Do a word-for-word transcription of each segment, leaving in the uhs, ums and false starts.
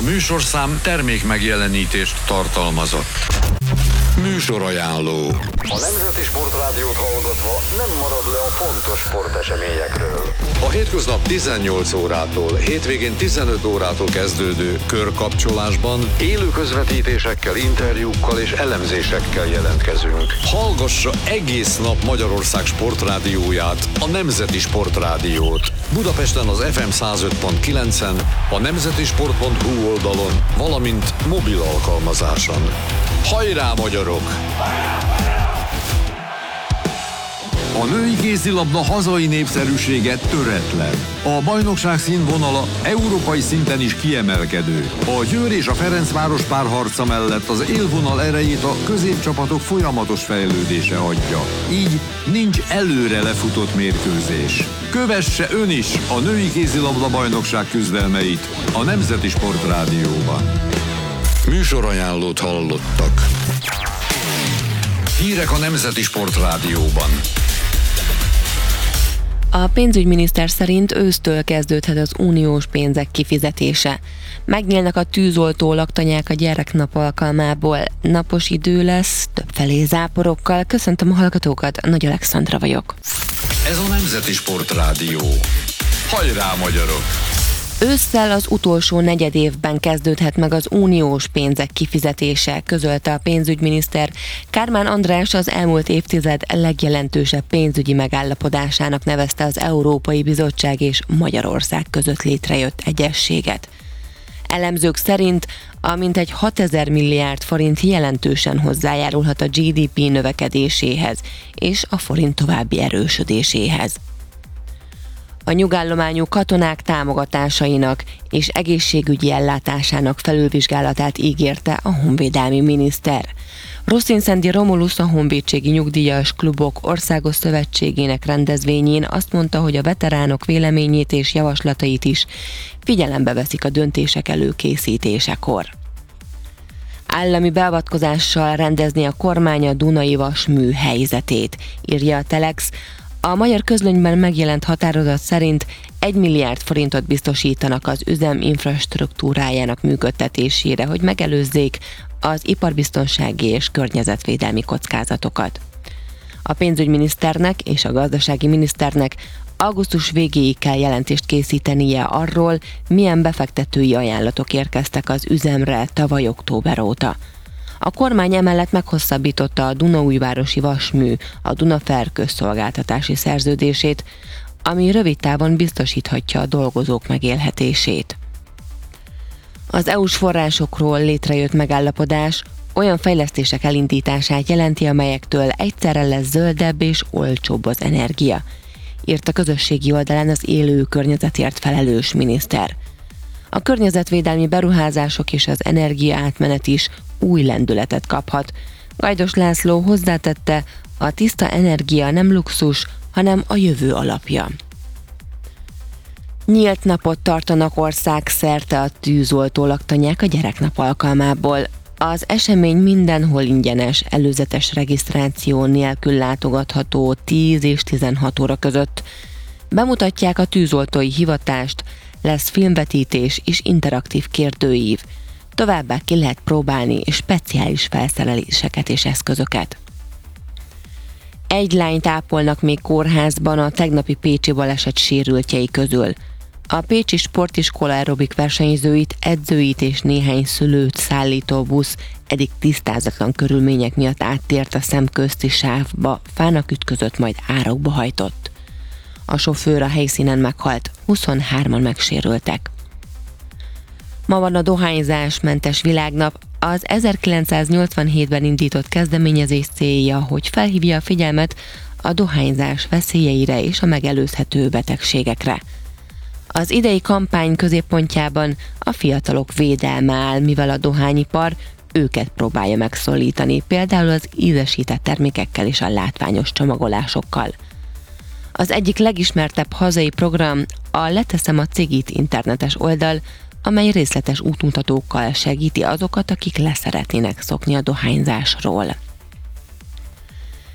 A műsorszám termék megjelenítést tartalmazott. Műsorajánló. A Nemzeti Sportrádiót hallgatva nem marad le a fontos sporteseményekről. A hétköznap tizennyolc órától, hétvégén tizenöt órától kezdődő körkapcsolásban Élő közvetítésekkel, interjúkkal és elemzésekkel jelentkezünk. hallgassa egész nap Magyarország sportrádióját, a Nemzeti Sportrádiót. Budapesten az ef em száz öt pont kilencen, a nemzetisport pont hu oldalon, valamint mobil alkalmazáson. Hajrá, magyarok! A női kézilabda hazai népszerűsége töretlen. A bajnokság színvonala európai szinten is kiemelkedő. A Győr és a Ferencváros párharca mellett az élvonal erejét a középcsapatok folyamatos fejlődése adja. Így nincs előre lefutott mérkőzés. Kövesse ön is a női kézilabda bajnokság küzdelmeit a Nemzeti Sportrádióban. Műsorajánlót hallottak. Hírek a Nemzeti Sportrádióban. A pénzügyminiszter szerint ősztől kezdődhet az uniós pénzek kifizetése. Megnyílnak a tűzoltó laktanyák a gyereknap alkalmából. Napos idő lesz, többfelé záporokkal. Köszöntöm a hallgatókat, Nagy Alexandra vagyok. Ez a Nemzeti Sportrádió. Hajrá, magyarok! Ősszel az utolsó negyedévben kezdődhet meg az uniós pénzek kifizetése, közölte a pénzügyminiszter. Kármán András az elmúlt évtized legjelentősebb pénzügyi megállapodásának nevezte az Európai Bizottság és Magyarország között létrejött egyezséget. Elemzők szerint a mintegy hatezer milliárd forint jelentősen hozzájárulhat a gé dé pé növekedéséhez és a forint további erősödéséhez. A nyugállományú katonák támogatásainak és egészségügyi ellátásának felülvizsgálatát ígérte a honvédelmi miniszter. Rosszinszendi Romulus, a Honvédségi Nyugdíjas Klubok Országos Szövetségének rendezvényén azt mondta, hogy a veteránok véleményét és javaslatait is figyelembe veszik a döntések előkészítésekor. Állami beavatkozással rendezni a kormány a Dunai Vasmű helyzetét, írja a Telex. A magyar közlönyben megjelent határozat szerint egy milliárd forintot biztosítanak az üzem infrastruktúrájának működtetésére, hogy megelőzzék az iparbiztonsági és környezetvédelmi kockázatokat. A pénzügyminiszternek és a gazdasági miniszternek augusztus végéig kell jelentést készítenie arról, milyen befektetői ajánlatok érkeztek az üzemre tavaly október óta. A kormány emellett meghosszabbította a Dunaújvárosi Vasmű, a Dunafer közszolgáltatási szerződését, ami rövid távon biztosíthatja a dolgozók megélhetését. Az é u-s forrásokról létrejött megállapodás olyan fejlesztések elindítását jelenti, amelyektől egyszerre lesz zöldebb és olcsóbb az energia, írt a közösségi oldalán az élő környezetért felelős miniszter. A környezetvédelmi beruházások és az energiaátmenet is új lendületet kaphat. Gajdos László hozzátette, a tiszta energia nem luxus, hanem a jövő alapja. Nyílt napot tartanak országszerte a tűzoltó laktanyák a gyereknap alkalmából. Az esemény mindenhol ingyenes, előzetes regisztráció nélkül látogatható tíz és tizenhat óra között. Bemutatják a tűzoltói hivatást, lesz filmvetítés és interaktív kérdőív. Továbbá ki lehet próbálni speciális felszereléseket és eszközöket. Egy lányt ápolnak még kórházban a tegnapi pécsi baleset sérültjei közül. A pécsi sportiskola aerobik versenyzőit, edzőit és néhány szülőt szállító busz eddig tisztázatlan körülmények miatt áttért a szemközti sávba, fának ütközött, majd árokba hajtott. A sofőr a helyszínen meghalt, huszonhárman megsérültek. Ma van a dohányzásmentes világnap. Az ezerkilencszáznyolcvanhétben indított kezdeményezés célja, hogy felhívja a figyelmet a dohányzás veszélyeire és a megelőzhető betegségekre. Az idei kampány középpontjában a fiatalok védelme áll, mivel a dohányipar őket próbálja megszólítani, például az ízesített termékekkel és a látványos csomagolásokkal. Az egyik legismertebb hazai program a Leteszem a cigit internetes oldal, amely részletes útmutatókkal segíti azokat, akik leszeretnének szokni a dohányzásról.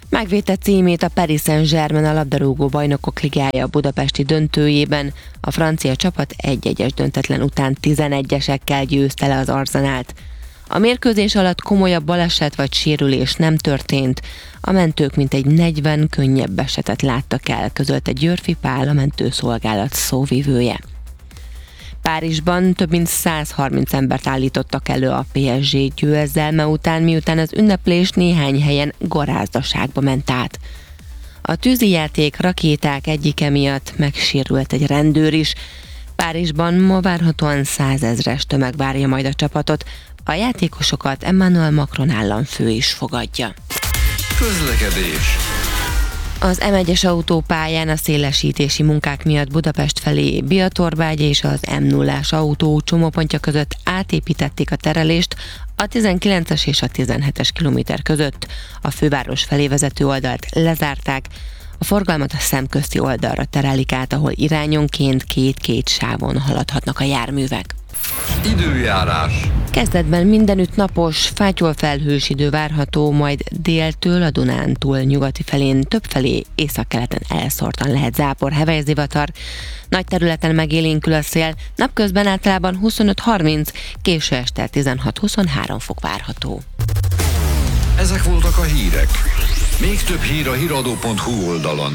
Megvédte címét a Paris Saint-Germain a labdarúgó bajnokok ligája a budapesti döntőjében. A francia csapat egy-egyes döntetlen után tizenegyesekkel győzte le az Arsenált. A mérkőzés alatt komolyabb baleset vagy sérülés nem történt. A mentők mintegy negyven könnyebb esetet láttak el, közölte Györfi Pál, a mentőszolgálat szóvivője. Párizsban több mint száz harminc embert állítottak elő a pé es gé győzelme után, miután az ünneplés néhány helyen garázdaságba ment át. A tűzijáték, rakéták egyike miatt megsérült egy rendőr is. Párizsban ma várhatóan százezres tömeg várja majd a csapatot. A játékosokat Emmanuel Macron államfő is fogadja. Közlekedés. Az em egyes autópályán a szélesítési munkák miatt Budapest felé Biatorbágy és az em nullás autó csomópontja között átépítették a terelést a tizenkilences és a tizenhetes kilométer között. A főváros felé vezető oldalt lezárták, a forgalmat a szemközti oldalra terelik át, ahol irányonként két-két sávon haladhatnak a járművek. Időjárás. Kezdetben mindenütt napos, fátyol-felhős idő várható, majd déltől a Dunántúl nyugati felén többfelé északkeleten elszórtan lehet zápor, hevenyzivatar. Nagy területen megélénkül a szél, napközben általában huszonöt-harminc, késő este tizenhat-huszonhárom fok várható. Ezek voltak a hírek. Még több hír a híradó pont hu oldalon.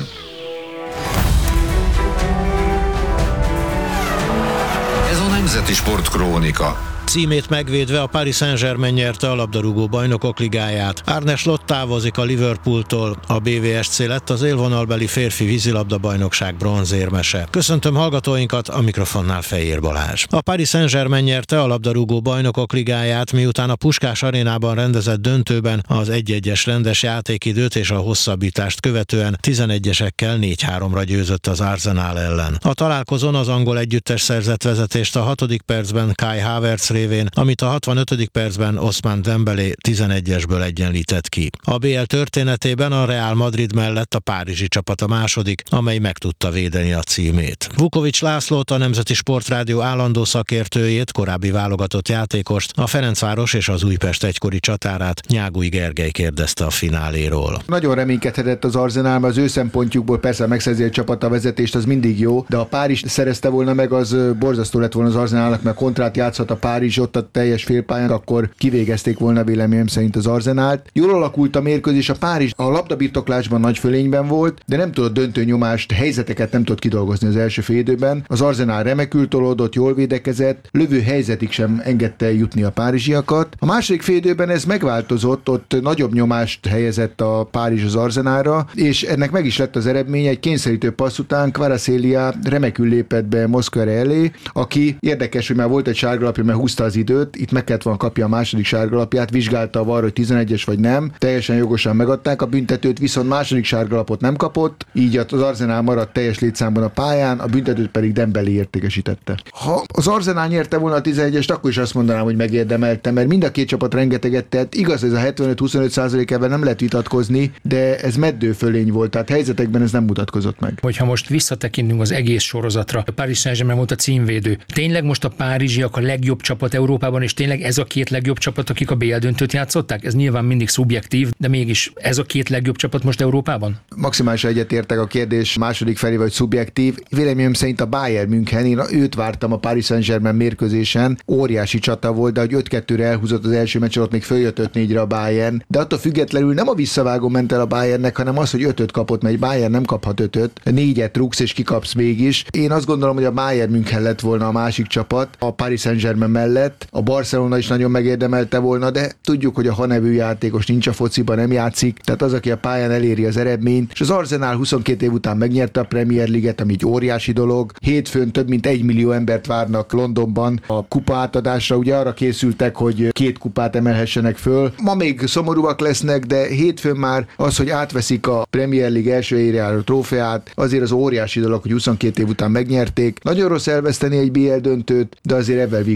Ez a Nemzeti Sportkrónika. Címét megvédve a Paris Saint-Germain nyerte a labdarúgó bajnokok ligáját. Arne Slot távozik a Liverpooltól, a bé vé es cé lett az élvonalbeli férfi vízilabda bajnokság bronzérmese. Köszöntöm hallgatóinkat, a mikrofonnál Fejér Balázs. A Paris Saint-Germain nyerte a labdarúgó bajnokok ligáját, miután a Puskás arénában rendezett döntőben az egy-egyes rendes játékidőt és a hosszabbítást követően tizenegyesekkel négy-háromra győzött az Arsenal ellen. A találkozón az angol együttes szerzett vezetést a hatodik percben Kai Havertz révén, amit a hatvanötödik percben Ousmane Dembélé tizenegyesből egyenlített ki. A bé el történetében a Real Madrid mellett a párizsi csapat a második, amely meg tudta védeni a címét. Vukovics Lászlót, a Nemzeti Sportrádió állandó szakértőjét, korábbi válogatott játékost, a Ferencváros és az Újpest egykori csatárát Nyágúj Gergely kérdezte a fináléról. Nagyon reménykedhetett az Arsenalban, az ő szempontjukból persze megszerzi a csapat a vezetést, az mindig jó, de a Párizs szerezte volna meg, az borzasztó lett volna az Arsenalnak, mert kontrát játszhat a Párizs ott a teljes félpályán, akkor kivégezték volna véleményem szerint az Arsenált. Jól alakult a mérkőzés, a Párizs a labdabirtoklásban nagy fölényben volt, de nem tudott döntő nyomást, helyzeteket nem tudott kidolgozni az első fél időben. Az Arsenal remekül tolódott, jól védekezett, lövő helyzetig sem engedte jutni a párizsiakat. A második fél időben ez megváltozott, ott nagyobb nyomást helyezett a Párizs az Arsenalra, és ennek meg is lett az eredménye, egy kényszerítő passz után Kvaratskhelia remekül lépett be Mosquera elé, aki érdekes, hogy már volt egy sárgalapja, mert húzta az időt, itt meg kellett volna kapja a második sárgalapját, vizsgálta a var, hogy tizenegyes vagy nem, teljesen jogosan megadták a büntetőt, viszont második sárgalapot nem kapott, így az Arsenal maradt teljes létszámban a pályán, a büntetőt pedig Dembélé értékesítette. Ha az Arsenal nyerte volna a tizenegyest, akkor is azt mondanám, hogy megérdemelte, mert mind a két csapat rengeteget tett, igaz, ez a hetvenöt-huszonöt százalékával nem lehet vitatkozni, de ez meddő fölény volt, tehát helyzetekben ez nem mutatkozott meg. Hogyha most visszatekintünk az egész sorozatra, a Paris Saint-Germain volt a címvédő. Tényleg most a párizsiak a legjobb csapat Európában, és tényleg ez a két legjobb csapat, akik a bé el döntőt játszották? Ez nyilván mindig szubjektív, de mégis ez a két legjobb csapat most Európában? Maximálisan egyetértek, a kérdés második felé vagy szubjektív. Véleményem szerint a Bayern München, én őt vártam a Paris Saint-Germain mérkőzésen, óriási csata volt, de hogy öt kettőre elhúzott az első meccs, ott még följött öt négyre a Bayern, de attól függetlenül nem a visszavágó ment el a Bayernnek, hanem az, hogy ötöt kapott, mert egy Bayern nem kaphat ötöt, négyet rúgsz és kikapsz mégis. Én azt gondolom, hogy a Bayern München lett volna a másik csapat a Paris Saint-Germain mellett. A Barcelona is nagyon megérdemelte volna, de tudjuk, hogy a ha nevű játékos nincs a fociban, nem játszik, tehát az, aki a pályán eléri az eredményt, és az Arsenal huszonkét év után megnyerte a Premier League-et, ami egy óriási dolog. Hétfőn több mint egy millió embert várnak Londonban a kupa átadásra, ugye arra készültek, hogy két kupát emelhessenek föl. Ma még szomorúak lesznek, de hétfőn már az, hogy átveszik a Premier League első helyére álló trófeát, azért az óriási dolog, hogy huszonkét év után megnyerték. Nagyon rossz elveszteni egy bé el döntőt, de azért ebben vigasztalódhat.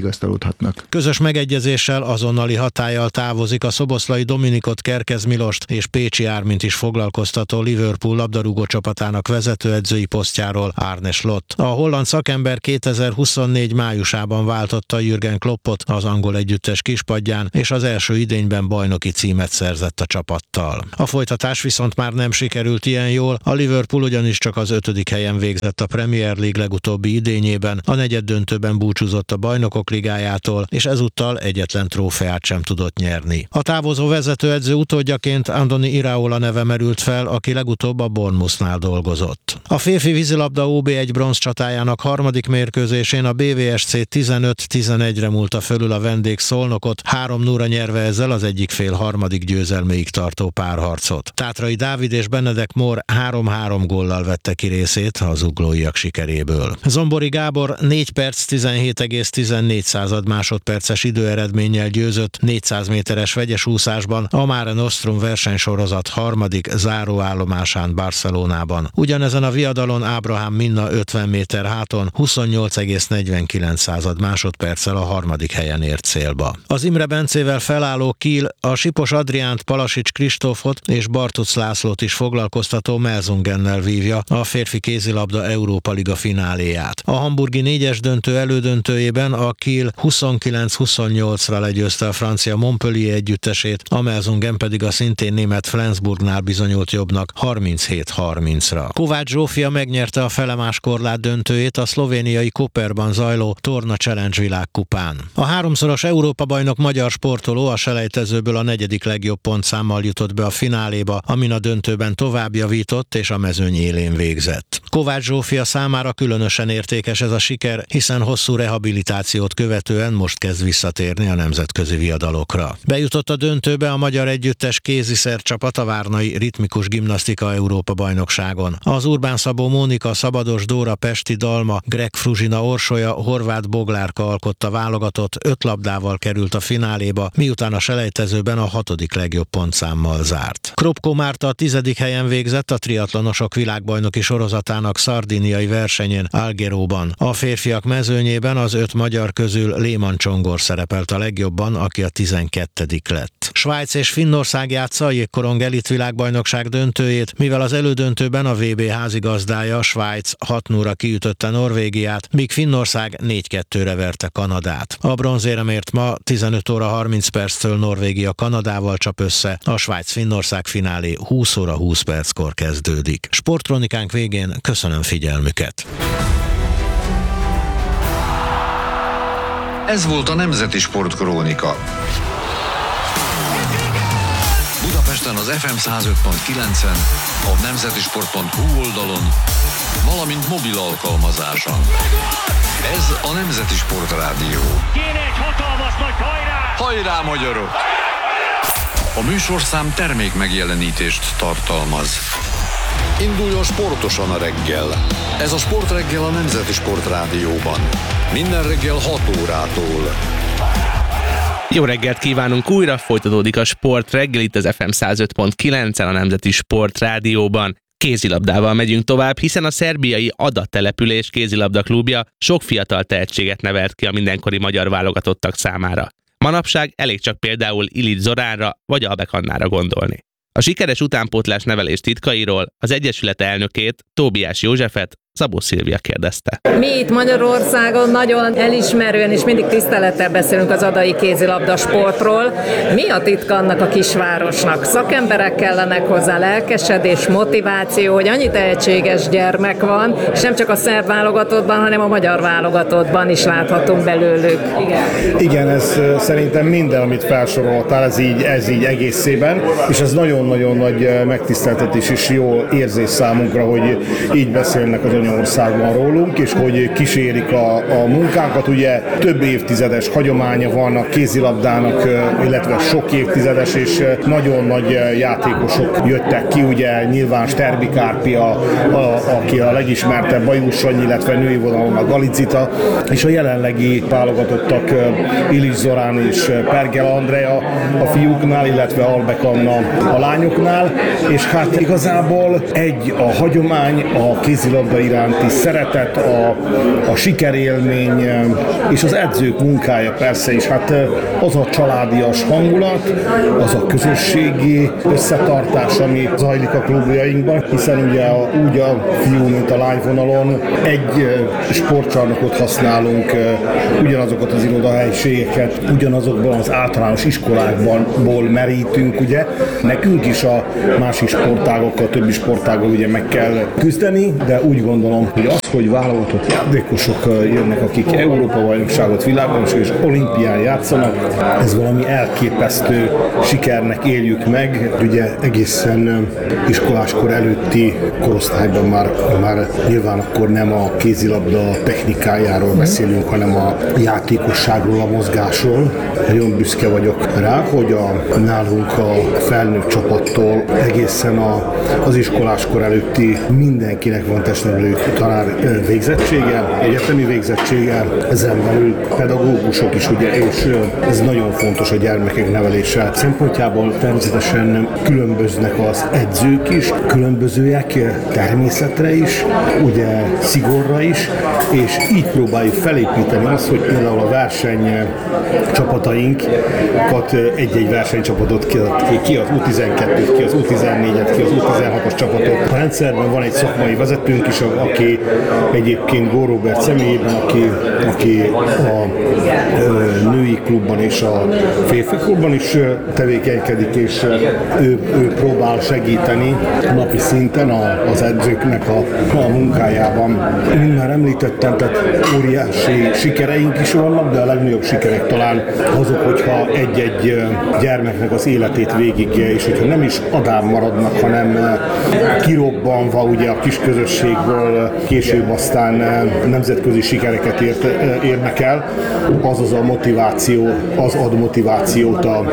maradhatnak. Közös megegyezéssel azonnali hatállyal távozik a szoboszlai Dominikot, Kerkez Milost és Pécsi Ármint is foglalkoztató Liverpool labdarúgó csapatának vezetőedzői posztjáról Arne Slot. A holland szakember kétezer-huszonnégy májusában váltotta Jürgen Kloppot az angol együttes kispadján, és az első idényben bajnoki címet szerzett a csapattal. A folytatás viszont már nem sikerült ilyen jól, a Liverpool ugyanis csak az ötödik helyen végzett a Premier League legutóbbi idényében, a negyeddöntőben búcsúzott a Bajnokok Ligájától, és ezúttal egyetlen trófeát sem tudott nyerni. A távozó vezetőedző utódjaként Andoni Iraola neve merült fel, aki legutóbb a Bournemouthnál dolgozott. A férfi vízilabda ó bé egy bronz csatájának harmadik mérkőzésén a bé vé es cé tizenöt tizenegyre múlta fölül a vendég Szolnokot, három nulla nyerve ezzel az egyik fél harmadik győzelméig tartó párharcot. Tátrai Dávid és Benedek Mór három-három góllal vette ki részét az uglóiak sikeréből. Zombori Gábor négy perc tizenhét egész tizennégy másodperces időeredménnyel győzött négyszáz méteres vegyes úszásban a Mare Nostrum versenysorozat harmadik záróállomásán Barcelonában. Ugyanezen a viadalon Ábrahám Minna ötven méter háton huszonnyolc egész negyvenkilenc másodperccel a harmadik helyen ért célba. Az Imre Bencével felálló Kiel a Sipos Adriánt, Palasics Kristófot és Bartuc Lászlót is foglalkoztató Melsungennel vívja a férfi kézilabda Európa Liga fináléját. A hamburgi négyes döntő elődöntőjében a Kiel huszonkilenc huszonnyolcra legyőzte a francia Montpellier együttesét, a Melsungen pedig a szintén német Flensburgnál bizonyult jobbnak harminchét harmincra. Kovács Zsófia megnyerte a felemás korlát döntőjét a szlovéniai Koperban zajló Torna Challenge világkupán. A háromszoros Európa-bajnok magyar sportoló a selejtezőből a negyedik legjobb pontszámmal jutott be a fináléba, amin a döntőben tovább javított és a mezőny élén végzett. Kovács Zsófia számára különösen értékes ez a siker, hiszen hosszú rehabilitációt követően most kezd visszatérni a nemzetközi viadalokra. Bejutott a döntőbe a magyar együttes kéziszer csapat a Várnai Ritmikus Gimnasztika Európa-bajnokságon. Az Urbán Szabó Mónika, Szabados Dóra Pesti Dalma, Greg Fruzsina Orsolya, Horváth Boglárka alkotta válogatott, öt labdával került a fináléba, miután a selejtezőben a hatodik legjobb pontszámmal zárt. Kropko Márta a tizedik helyen végzett a triatlonosok világbajnoki sorozatának szardiniai versenyén Algeróban. A férfiak mezőnyében az öt magyar közül Léman Csongor szerepelt a legjobban, aki a tizenkettedik lett. Svájc és Finnország játsza a jégkorong elit világbajnokság döntőjét, mivel az elődöntőben a vé bé házigazdája, Svájc hat nulla kiütötte Norvégiát, míg Finnország négy kettőre verte Kanadát. A bronzéremért ma tizenöt óra harminc perctől Norvégia Kanadával csap össze, a Svájc-Finnország finálé húsz óra húsz perckor kezdődik. Sportkronikánk végén köszönöm figyelmüket! Ez volt a Nemzeti Sportkrónika. Budapesten az ef em száz öt pont kilencen, a nemzetisport pont hu oldalon, valamint mobil alkalmazáson. Ez a Nemzeti Sport Rádió. Kéne egy hatalmas nagy hajrá! Hajrá, magyarok! A műsorszám termék megjelenítést tartalmaz. Induljon sportosan a reggel. Ez a Sportreggel a Nemzeti Sport Rádióban. Minden reggel hat órától. Jó reggelt kívánunk újra, folytatódik a Sport reggel itt az ef em száz öt pont kilencen a Nemzeti Sport Rádióban. Kézilabdával megyünk tovább, hiszen a szerbiai Ada település kézilabda klubja sok fiatal tehetséget nevelt ki a mindenkori magyar válogatottak számára. Manapság elég csak például Ilic Zoránra vagy Albek Annára gondolni. A sikeres utánpótlás nevelés titkairól az Egyesület elnökét, Tóbiás Józsefet Szabó Szilvia kérdezte. Mi itt Magyarországon nagyon elismerően és mindig tisztelettel beszélünk az adai kézilabda sportról. Mi a titka annak a kisvárosnak? Szakemberek kellenek hozzá, lelkesedés, motiváció, hogy annyi tehetséges gyermek van, és nem csak a szerb válogatottban, hanem a magyar válogatottban is láthatunk belőlük. Igen, Igen ez szerintem minden, amit felsoroltál, ez így, ez így egészében, és ez nagyon-nagyon nagy megtiszteltetés és jó érzés számunkra, hogy így beszélnek az országban rólunk, és hogy kísérik a, a munkánkat. Ugye több évtizedes hagyománya van a kézilabdának, illetve sok évtizedes, és nagyon nagy játékosok jöttek ki, ugye nyilván Sterbi Kárpi, a, a, aki a legismertebb, Bajus Sanyi, illetve női vonalon a Galicita, és a jelenlegi válogatottak Ilic Zorán és Pergel Andrea a fiúknál, illetve Albek Anna a lányoknál, és hát igazából egy a hagyomány, a kézilabda iránti szeretet, a, a sikerélmény és az edzők munkája persze is, hát az a családias hangulat, az a közösségi összetartás, ami zajlik a klubjainkban, hiszen ugye a, úgy a fiú, mint a lány vonalon egy sportcsarnokot használunk, ugyanazokat az irodahelységeket, ugyanazokban az általános iskolákból merítünk, ugye. Nekünk is a másik sportágokkal, többi sportággal ugye meg kell küzdeni, de úgy gondolom, hogy az, hogy válogatott játékosok jönnek, akik Európa-bajnokságot, világbajnokságot és olimpián játszanak, ez valami elképesztő sikernek éljük meg. Ugye egészen iskoláskor előtti korosztályban már, már nyilván akkor nem a kézilabda technikájáról beszélünk, hanem a játékosságról, a mozgásról. Nagyon büszke vagyok rá, hogy a, nálunk a felnőtt csapattól egészen a, az iskoláskor előtti mindenkinek van testnevelő tanár végzettsége, egyetemi végzettsége, ezen belül pedagógusok is, ugye, és ez nagyon fontos a gyermekek nevelése szempontjából. Természetesen különböznek az edzők is, különbözőek természetre is, ugye szigorra is, és így próbáljuk felépíteni azt, hogy például a verseny csapatainkat, egy-egy versenycsapatot ki, ki az U tizenkettőt, ki az U tizennégyet, ki az U tizenhatos csapatot. A rendszerben van egy szakmai vezetőnk is, aki egyébként Gór Róbert személyében, aki, aki a ö, női klubban és a férfi klubban is tevékenykedik, és ő, ő próbál segíteni napi szinten a, az edzőknek a, a munkájában. Mint már említettem, tehát óriási sikereink is vannak, de a legnagyobb sikerek talán azok, hogyha egy-egy gyermeknek az életét végig, és hogyha nem is adán maradnak, hanem kirobbanva ugye a kis közösségből később aztán nemzetközi sikereket ért, érnek el, az az a motiváció, az ad motivációt a,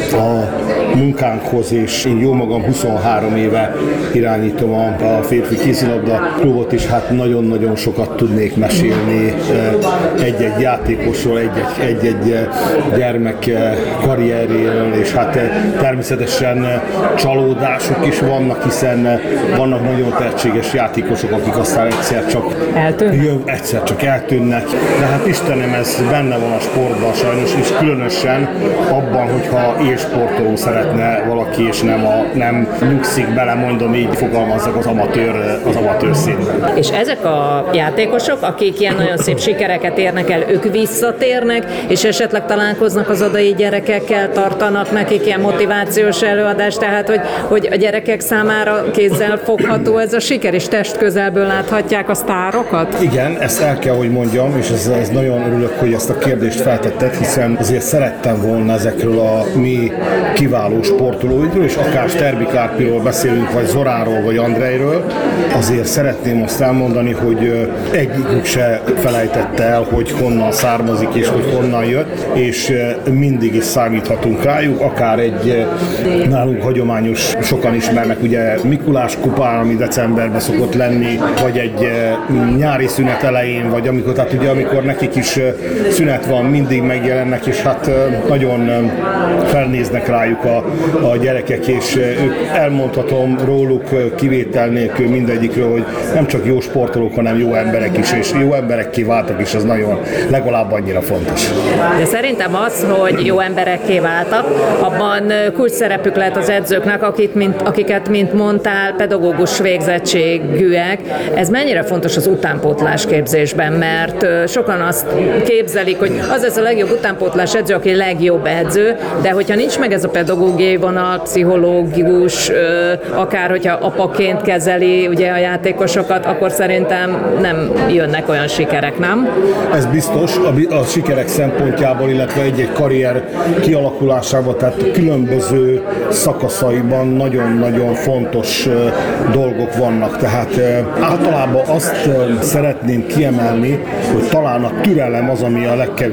a munkánkhoz, és én jó magam huszonhárom éve irányítom a, a férfi kézilabda klubot, és hát nagyon-nagyon sokat tudnék mesélni egy-egy játékosról, egy-egy, egy-egy gyermek karrierjéről, és hát természetesen csalódások is vannak, hiszen vannak nagyon tehetséges játékosok, akik aztán egyszer csak jön, egyszer csak eltűnnek, de hát Istenem, ez benne van a sportban sajnos, és különösen abban, hogyha élsportoló szeretne valaki, és nem, a, nem nyugszik bele, mondom így, fogalmazzak az amatőr, az amatőr színben. És ezek a játékosok, akik ilyen nagyon szép sikereket érnek el, ők visszatérnek, és esetleg találkoznak az odai gyerekekkel, tartanak nekik ilyen motivációs előadást, tehát hogy, hogy a gyerekek számára kézzel fogható ez a siker, és testközelből láthatják a sztárokat? Igen, ezt el kell, hogy mondjam, és ez, ez nagyon örülök, hogy ezt a kérdést feltetted, hiszen azért szerettem volna ezekről a mi kiváló sportolóidról, és akár Sterbi Kárpiról beszélünk, vagy Zoráról, vagy Andrejről, azért szeretném azt elmondani, hogy egyikük se felejtette el, hogy honnan származik, és hogy honnan jött, és mindig is számíthatunk rájuk, akár egy nálunk hagyományos, sokan ismernek, ugye Mikulás kupán, ami decemberben szokott lenni, vagy egy nyári szünet elején, vagy amikor, tehát ugye amikor nekik is szünet van, mindig megjelennek, és hát nagyon felnéznek rájuk a, a gyerekek, és ők, elmondhatom róluk kivétel nélkül mindegyikről, hogy nem csak jó sportolók, hanem jó emberek is, és jó emberekké váltak is, az nagyon legalább annyira fontos. De szerintem az, hogy jó emberekké váltak, abban kulcs szerepük lehet az edzőknek, akit, mint, akiket, mint mondtál, pedagógus végzettségűek. Ez mennyire fontos az utánpótlás képzésben, mert sokan azt képzelik, hogy az ez a legjobb utánpótlás edző, aki legjobb edző, de hogyha nincs meg ez a pedagógiai vonal, pszichológus, akár hogyha apaként kezeli ugye a játékosokat, akkor szerintem nem jönnek olyan sikerek, nem? Ez biztos, a, a sikerek szempontjából, illetve egy-egy karrier kialakulásában, tehát különböző szakaszaiban nagyon-nagyon fontos dolgok vannak. Tehát általában azt szeretném kiemelni, hogy talán a türelem az, ami a legkevésbé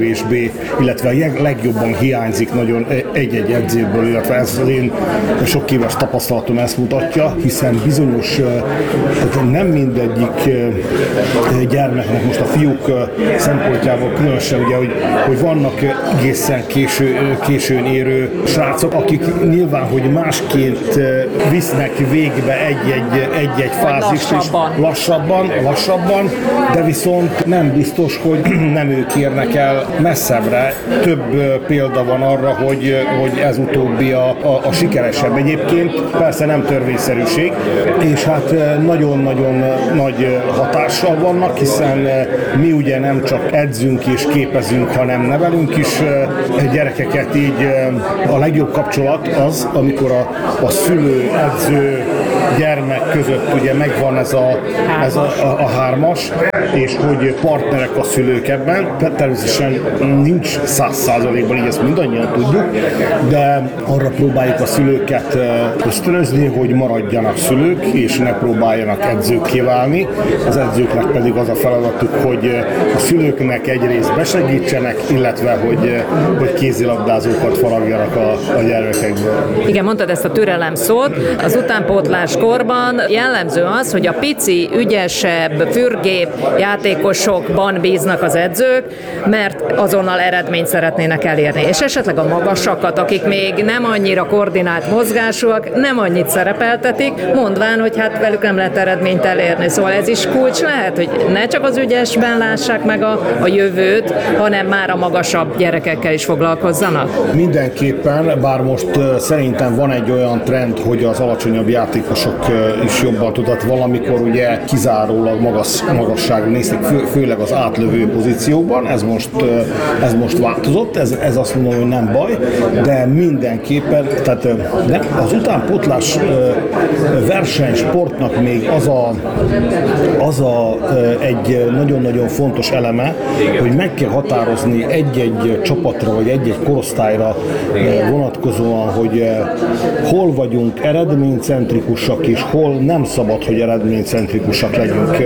kevésbé, illetve legjobban hiányzik nagyon egy-egy edzőből, illetve ez az én sok éves tapasztalatom ezt mutatja, hiszen bizonyos, tehát nem mindegyik gyermeknek, most a fiúk szempontjából különösen, ugye, hogy, hogy vannak egészen késő, későn érő srácok, akik nyilván, hogy másként visznek végbe egy-egy, egy-egy fázist, lassabban. és lassabban, lassabban, de viszont nem biztos, hogy nem ők érnek el messzebbre. Több példa van arra, hogy, hogy ez utóbbi a, a, a sikeresebb. Egyébként persze nem törvényszerűség, és hát nagyon-nagyon nagy hatással vannak, hiszen mi ugye nem csak edzünk és képezünk, hanem nevelünk is gyerekeket, így a legjobb kapcsolat az, amikor a, a szülő, edző, gyermek között ugye megvan ez a, ez a, a, a hármas, és hogy partnerek a szülők ebben, természetesen nincs száz százalékban, így ezt mindannyian tudjuk, de arra próbáljuk a szülőket ösztönözni, hogy maradjanak szülők, és ne próbáljanak edzőkké válni. Az edzőknek pedig az a feladatuk, hogy a szülőknek egyrészt besegítsenek, illetve hogy, hogy kézilabdázókat faragjanak a, a gyermekekből. Igen, mondtad ezt a türelem szót. Az utánpótlás korban jellemző az, hogy a pici, ügyesebb, fürgébb játékosokban bíznak az edzők, mert azonnal eredményt szeretnének elérni. És esetleg a magasakat, akik még nem annyira koordinált mozgásúak, nem annyit szerepeltetik, mondván, hogy hát velük nem lehet eredményt elérni. Szóval ez is kulcs lehet, hogy ne csak az ügyesben lássák meg a, a jövőt, hanem már a magasabb gyerekekkel is foglalkozzanak? Mindenképpen, bár most szerintem van egy olyan trend, hogy az alacsonyabb játékosok is jobban tudnak, valamikor ugye kizárólag magas, magasságra nézték, fő, főleg az átlövő pozíciókban, ez most, ez most változott, ez, ez azt mondom, hogy nem baj, de mindenképpen, tehát az utánpótlás versenysportnak még az a, az a egy nagyon-nagyon fontos eleme, hogy meg kell határozni egy-egy csapatra, vagy egy-egy korosztályra vonatkozóan, hogy hol vagyunk eredménycentrikusak, és hol nem szabad, hogy eredménycentrikusak legyünk.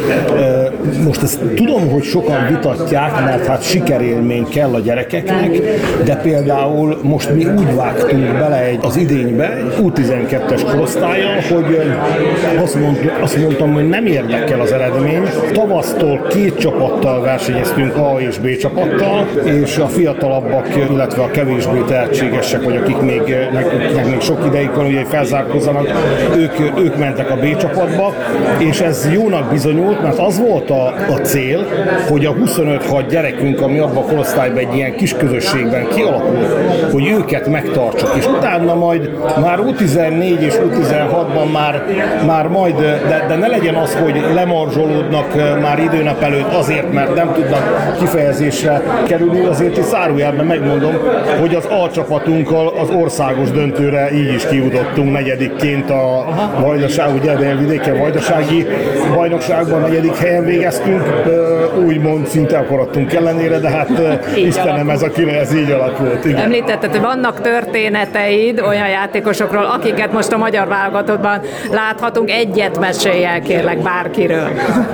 Most ezt tudom, hogy sokan vitatják, mert hát sikerélmény kell a gyerekeknek, de például most mi úgy vágtunk bele egy, az idénybe, egy U tizenkettes korosztállyal, hogy azt, mond, azt mondtam, hogy nem érdekel az eredmény. Tavasztól két csapattal versenyeztünk, A és B csapattal, és a fiatalabbak, illetve a kevésbé tehetségesek, vagy akik még, nekik még sok ideig van, ugye felzárkózzanak, ők, ők mentek a B csapatba, és ez jónak bizonyult, mert az volt a, a cél, hogy a huszonöt-hat gyerekünk, ami abban a korosztályban egy ilyen kis közösségben kialakult, hogy őket megtartsuk, és utána majd már U tizennégy és U tizenhatban már, már majd, de, de ne legyen az, hogy lemarzsolódnak már időnap előtt azért, mert nem tudnak kifejezésre kerülni, azért is zárójelben megmondom, hogy az A csapatunkkal az országos döntőre így is kijutottunk negyedikként a Vajdaság, ugye Délvidéken Vajdasági bajnokságban negyedik helyen végeztünk, úgymond szinte akarattunk ellenére, de hát így Istenem, alakult. ez a külön, ez így alakult. Igen. Említetted, hogy vannak történeteid olyan játékosokról, akiket most a magyar válogatottban láthatunk, egyet mesélj el kérlek bárkiről.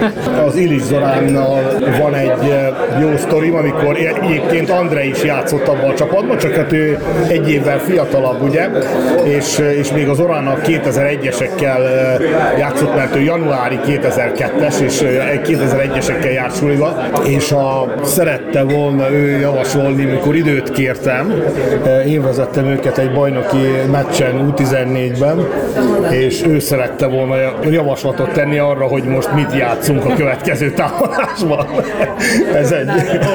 Az Illich Zoránnal van egy jó sztorim, amikor egyébként Andrei is játszott abban a csapatban, csak hát ő egy évvel fiatalabb, ugye, és, és még az Oránnak kétezer-egyesekkel játszott, mert ő januári kétezer-kettes, és kétezer-egyesekkel járt suliba, és a, szerette volna ő javasolni, mikor időt kértem, én vezettem őket egy bajnoki meccsen U tizennégyben, és ő szerette volna javaslatot tenni arra, hogy most mit játszunk a következő támadásban. Ez egy.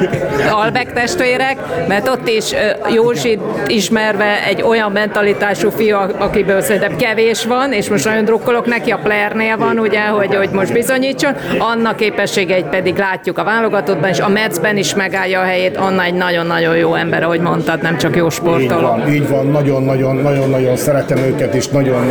Albek testvérek, mert ott is Józsit ismerve egy olyan mentalitású fiú, akiből szerintem kevés van, és most nagyon drukkolok neki, a Playernél van, ugye, hogy, hogy most bizonyítson. Anna képességeit pedig látjuk a válogatottban, és a Metszben is megállja a helyét. Anna egy nagyon-nagyon jó ember, ahogy mondtad, nem csak jó sportoló. Így van, így van, nagyon-nagyon, nagyon-nagyon szeretem őket, és nagyon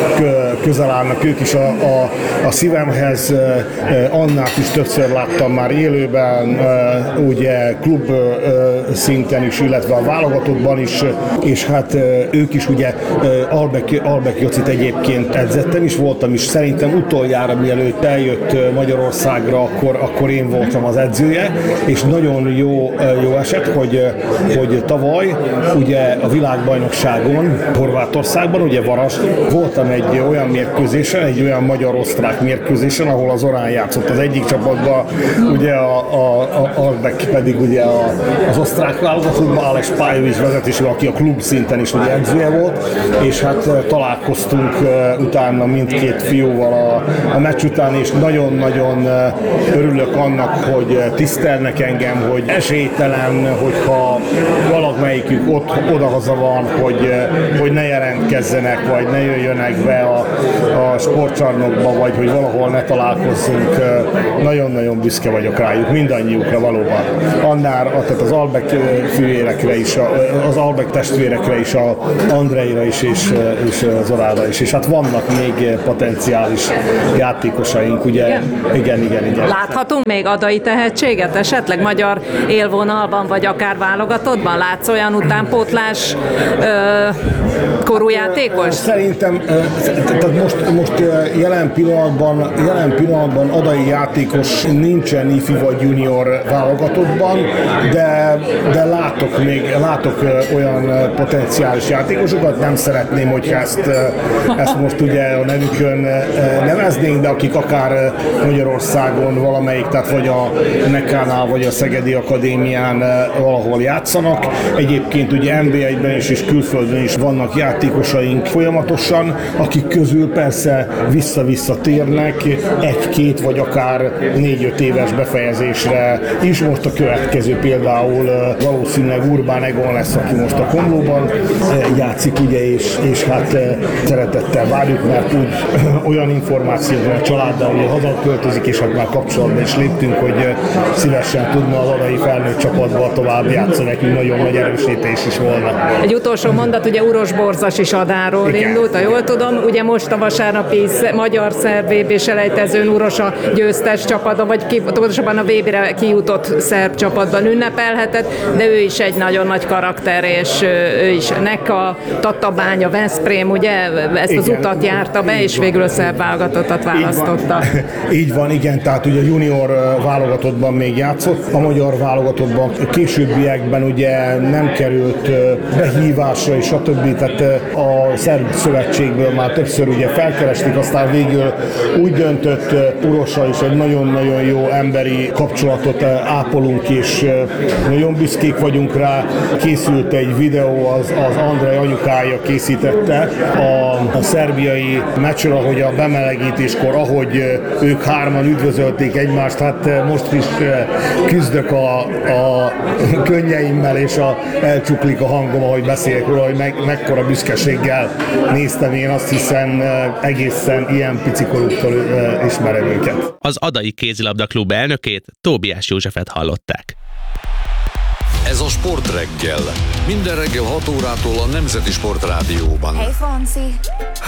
közel állnak ők is a, a, a szívemhez. Annát is többször láttam már élőben, ugye klub szinten is, illetve a válogatottban is, és hát ők is ugye Albek, Albek Jocit egyébként egyébként edzettem is, voltam is, szerintem utoljára mielőtt eljött Magyarországra, akkor, akkor én voltam az edzője, és nagyon jó, jó eset, hogy, hogy tavaly ugye a világbajnokságon Horvátországban, ugye Varas, voltam egy olyan mérkőzésen, egy olyan magyar-osztrák mérkőzésen, ahol az Orán játszott az egyik csapatban, ugye a, a, a Albek pedig ugye a, az osztrák válogatottban, Ales Pájovics vezetésű, aki a klub szinten is ugye edzője volt, és hát találkoztunk utána mindkét fiúval a, a meccs után, és nagyon-nagyon örülök annak, hogy tisztelnek engem, hogy esélytelen, hogyha valamelyikük ott odahaza van, hogy, hogy ne jelentkezzenek, vagy ne jöjjönek be a, a sportcsarnokba, vagy hogy valahol ne találkozzunk. Nagyon-nagyon büszke vagyok rájuk, mindannyiukra valóban. Annál, tehát az Albek fűérekre is, az Albek testvérekre is, a Andreira is, és, és az Orára is. És hát vannak még potenciális játékosaink, ugye? Igen, igen, igen. igen. Láthatunk még adai tehetséget, esetleg magyar élvonalban, vagy akár válogatottban? Látsz olyan utánpótlás ö, korú játékos? Szerintem tehát most, most jelen pillanatban, jelen pillanatban adai játékos nincsen ifi vagy junior válogatottban, de, de látok még látok olyan potenciális játékosokat, nem szeretném, hogyha ezt, ezt most ugye a nevükön neveznénk, de akik akár Magyarországon valamelyik, tehát vagy a Nekánál, vagy a Szegedi Akadémián valahol játszanak. Egyébként ugye en bé egyben is és külföldön is vannak játékosaink folyamatosan, akik közül persze vissza-vissza térnek egy-két vagy akár négy-öt éves befejezésre is. Most a következő például valószínűleg Urbán Egon lesz, aki most a Komlóban játszik, ugye, és, és hát szeretettel várjuk, mert úgy olyan információk van a családdal, hogy hazaköltözik, és hát már kapcsolatban is léptünk, hogy szívesen tudna az adai felnőtt csapatba tovább játszani, nekünk nagyon nagy erősítés is volna. Egy utolsó mondat, ugye Uros Borzas is Adáról igen. indult, ha jól tudom, ugye most a vasárnapi magyar-szerb vé bé selejtezőn Uros a győztes csapatban, vagy ki, pontosabban a vé bé-re kijutott szerb csapatban ünnepelhetett, de ő is egy nagyon nagy karakter, és ő is Neka, Tatabánya, Veszprém, ugye ezt igen, az utat járta be, és végül a szerb válogatottat választotta. Így van. Így van, igen, tehát ugye a junior válogatottban még játszott, a magyar válogatottban későbbiekben ugye nem került behívásra és stb. Tehát a szerb szövetségből már többször ugye felkeresték, aztán végül úgy döntött Urossal is, egy nagyon-nagyon jó emberi kapcsolatot ápolunk, és nagyon büszkék vagyunk rá. Készült egy videó, az, az Andrej anyukája készítette a, a szerbiai meccsről, ahogy a bemelegítéskor, ahogy ők hárman üdvözölték egymást, hát most is küzdök a, a könnyeimmel, és a, elcsuklik a hangom, ahogy beszélek róla, hogy meg, mekkora büszkeséggel néztem én azt, hiszen egészen ilyen picikorúktól ismerem őket. Az Adai Kézilabda Klub elnökét, Tóbiás Józsefet hallották. Ez a Sport reggel. Minden reggel hat órától a Nemzeti Sport Rádióban. Hey, Fonsi.